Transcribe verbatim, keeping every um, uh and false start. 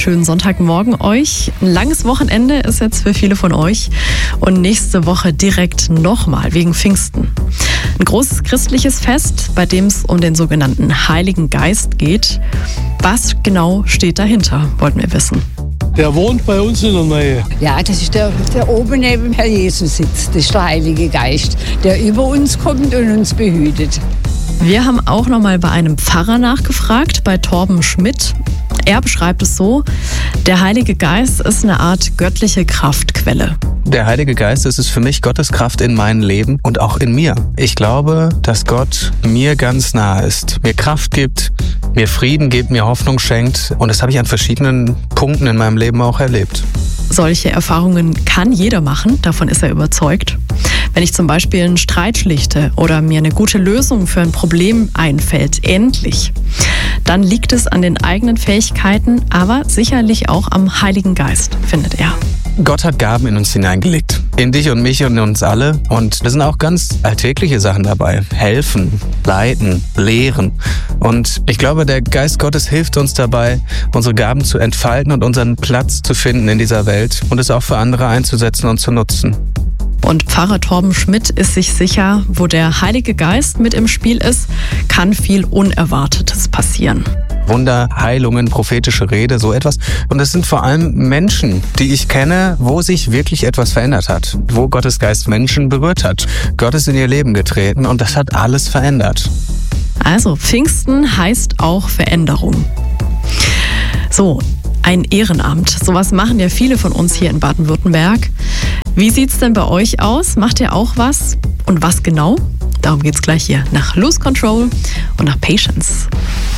schönen Sonntagmorgen euch. Ein langes Wochenende ist jetzt für viele von euch und nächste Woche direkt nochmal wegen Pfingsten. Ein großes christliches Fest, bei dem es um den sogenannten Heiligen Geist geht. Was genau steht dahinter, wollten wir wissen. Der wohnt bei uns in der Nähe. Ja, das ist der, der oben neben Herr Jesus sitzt. Das ist der Heilige Geist, der über uns kommt und uns behütet. Wir haben auch noch mal bei einem Pfarrer nachgefragt, bei Torben Schmidt. Er beschreibt es so: Der Heilige Geist ist eine Art göttliche Kraftquelle. Der Heilige Geist, das ist für mich Gottes Kraft in meinem Leben und auch in mir. Ich glaube, dass Gott mir ganz nah ist, mir Kraft gibt, mir Frieden gibt, mir Hoffnung schenkt. Und das habe ich an verschiedenen Punkten in meinem Leben auch erlebt. Solche Erfahrungen kann jeder machen, davon ist er überzeugt. Wenn ich zum Beispiel einen Streit schlichte oder mir eine gute Lösung für ein Problem einfällt, endlich, dann liegt es an den eigenen Fähigkeiten, aber sicherlich auch am Heiligen Geist, findet er. Gott hat Gaben in uns hineingelegt. In dich und mich und in uns alle. Und da sind auch ganz alltägliche Sachen dabei. Helfen, leiten, lehren. Und ich glaube, der Geist Gottes hilft uns dabei, unsere Gaben zu entfalten und unseren Platz zu finden in dieser Welt und es auch für andere einzusetzen und zu nutzen. Und Pfarrer Torben Schmidt ist sich sicher, wo der Heilige Geist mit im Spiel ist, kann viel Unerwartetes passieren. Wunder, Heilungen, prophetische Rede, so etwas. Und es sind vor allem Menschen, die ich kenne, wo sich wirklich etwas verändert hat. Wo Gottes Geist Menschen berührt hat. Gott ist in ihr Leben getreten und das hat alles verändert. Also Pfingsten heißt auch Veränderung. So, ein Ehrenamt. Sowas machen ja viele von uns hier in Baden-Württemberg. Wie sieht's denn bei euch aus? Macht ihr auch was? Und was genau? Darum geht's gleich hier nach Lose Control und nach Patience.